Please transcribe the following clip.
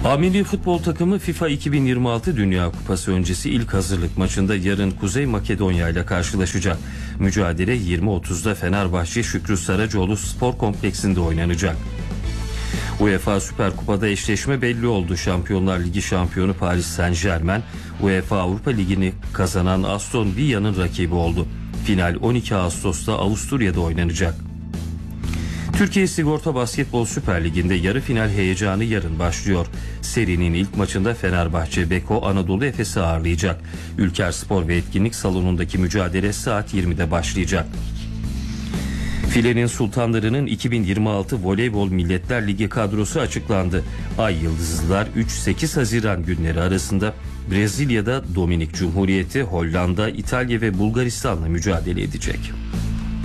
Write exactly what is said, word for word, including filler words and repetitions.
A Milli Futbol takımı FIFA iki bin yirmi altı Dünya Kupası öncesi ilk hazırlık maçında yarın Kuzey Makedonya ile karşılaşacak. Mücadele yirmi otuzda Fenerbahçe Şükrü Saracoğlu Spor Kompleksinde oynanacak. UEFA Süper Kupa'da eşleşme belli oldu. Şampiyonlar Ligi şampiyonu Paris Saint-Germain, UEFA Avrupa Ligi'ni kazanan Aston Villa'nın rakibi oldu. Final on iki Ağustos'ta Avusturya'da oynanacak. Türkiye Sigorta Basketbol Süper Ligi'nde yarı final heyecanı yarın başlıyor. Serinin ilk maçında Fenerbahçe Beko Anadolu Efes'i ağırlayacak. Ülker Spor ve Etkinlik Salonu'ndaki mücadele saat yirmide başlayacak. Filenin Sultanları'nın iki bin yirmi altı Voleybol Milletler Ligi kadrosu açıklandı. Ay Yıldızlılar üç sekiz Haziran günleri arasında Brezilya'da Dominik Cumhuriyeti, Hollanda, İtalya ve Bulgaristan'la mücadele edecek.